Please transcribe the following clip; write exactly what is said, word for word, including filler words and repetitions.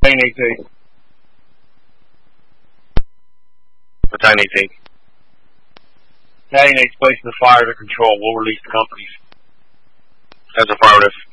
Main A T. Battalion A T. Battalion eight's placing the fire to control. We'll release the companies. That's affirmative.